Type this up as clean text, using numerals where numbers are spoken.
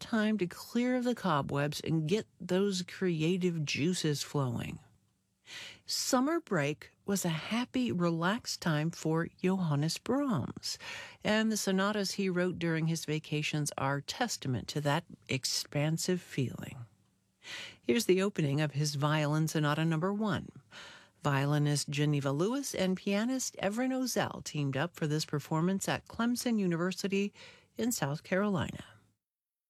time to clear the cobwebs and get those creative juices flowing. Summer break was a happy, relaxed time for Johannes Brahms, and the sonatas he wrote during his vacations are testament to that expansive feeling. Here's the opening of his Violin Sonata No. 1. Violinist Geneva Lewis and pianist Evren Ozel teamed up for this performance at Clemson University in South Carolina.